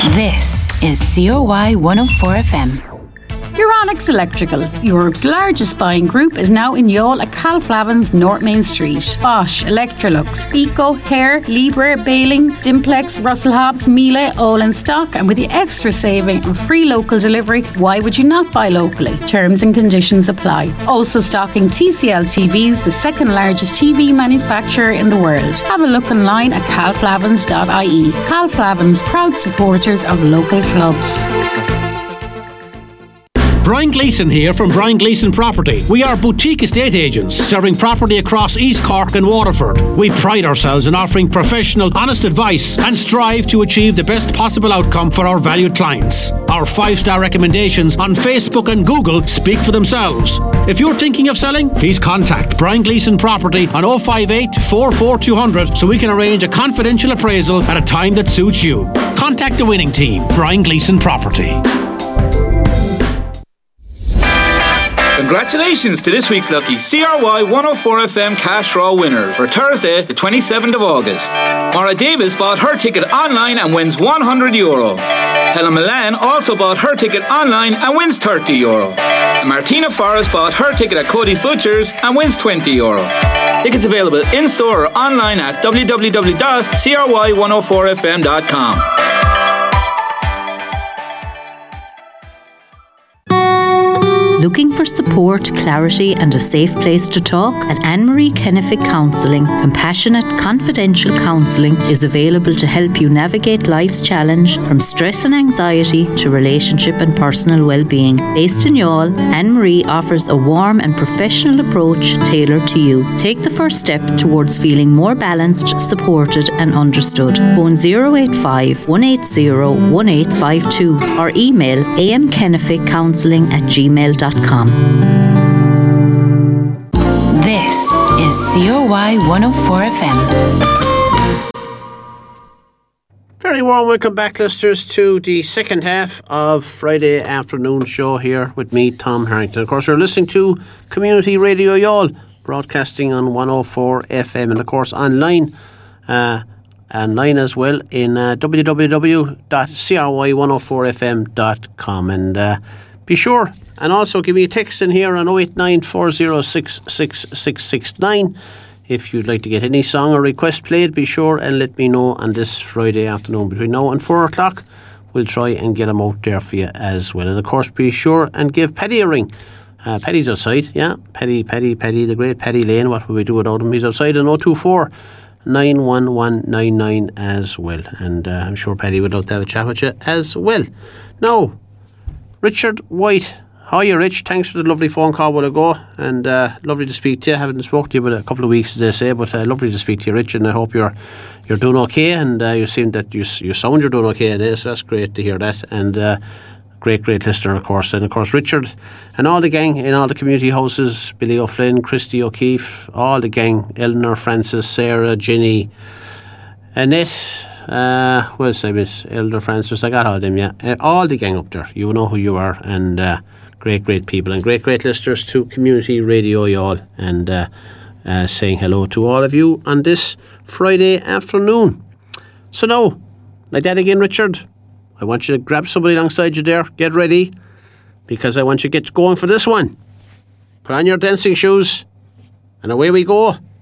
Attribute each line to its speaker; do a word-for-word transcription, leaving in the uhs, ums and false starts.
Speaker 1: This is C O Y one oh four F M.
Speaker 2: Euronics Electrical, Europe's largest buying group, is now in Youghal at Calflavin's North Main Street. Bosch, Electrolux, Pico, Hare, Libre, Baling, Dimplex, Russell Hobbs, Miele, all in stock, and with the extra saving and free local delivery, why would you not buy locally? Terms and conditions apply. Also stocking T C L T Vs, the second largest T V manufacturer in the world. Have a look online at calflavins dot I E. Calflavin's, proud supporters of local clubs.
Speaker 3: Brian Gleeson here from Brian Gleeson Property. We are boutique estate agents serving property across East Cork and Waterford. We pride ourselves in offering professional, honest advice and strive to achieve the best possible outcome for our valued clients. Our five-star recommendations on Facebook and Google speak for themselves. If you're thinking of selling, please contact Brian Gleeson Property on oh five eight, four four two hundred so we can arrange a confidential appraisal at a time that suits you. Contact the winning team, Brian Gleeson Property.
Speaker 4: Congratulations to this week's lucky C R Y one oh four F M cash draw winners for Thursday the twenty-seventh of August. Maura Davis bought her ticket online and wins one hundred euro. Helen Milan also bought her ticket online and wins thirty euro. And Martina Forrest bought her ticket at Cody's Butchers and wins twenty euro. Tickets available in-store or online at w w w dot c r y one oh four f m dot com.
Speaker 5: Looking for support, clarity and a safe place to talk? At Anne-Marie Kennefic Counselling, compassionate, confidential counselling is available to help you navigate life's challenge from stress and anxiety to relationship and personal well-being. Based in Youghal, Anne-Marie offers a warm and professional approach tailored to you. Take the first step towards feeling more balanced, supported and understood. Phone zero eight five, one eight zero, one eight five two or email a m kennefic counselling at gmail dot com.
Speaker 1: This is C O Y one oh four F M.
Speaker 6: Very warm welcome back, listeners, to the second half of Friday afternoon show here with me, Tom Harrington. Of course, you're listening to Community Radio Youghal, broadcasting on one oh four F M, and of course online, uh, online as well in uh, w w w dot c r y one oh four f m dot com. And uh, be sure and also give me a text in here on oh eight nine, four oh six, six six six nine. If you'd like to get any song or request played, be sure and let me know on this Friday afternoon. Between now and four o'clock, we'll try and get them out there for you as well. And of course, be sure and give Paddy a ring. Uh, Paddy's outside, yeah. Paddy, Paddy, Paddy, the great Paddy Lane. What would we do without him? He's outside on oh two four, nine one one nine nine as well. And uh, I'm sure Paddy would love to have a chat with you as well. Now, Richard White. How are you, Rich? Thanks for the lovely phone call a while ago, and uh, lovely to speak to you. I haven't spoken to you in a couple of weeks, as they say, but uh, lovely to speak to you, Rich, and I hope you're you're doing okay, and uh, you seem that you you sound you're doing okay today, so that's great to hear that, and uh, great, great listener, of course, and of course Richard and all the gang in all the community houses, Billy O'Flynn, Christy O'Keefe, all the gang, Eleanor, Francis, Sarah, Ginny, Annette, uh, what else I miss? Elder Francis, I got all of them, yeah, uh, all the gang up there, you know who you are, and uh, great, great people and great, great listeners to Community Radio Youghal, and uh, uh, saying hello to all of you on this Friday afternoon. So now, like that again, Richard, I want you to grab somebody alongside you there, get ready, because I want you to get going for this one. Put on your dancing shoes, and away we go.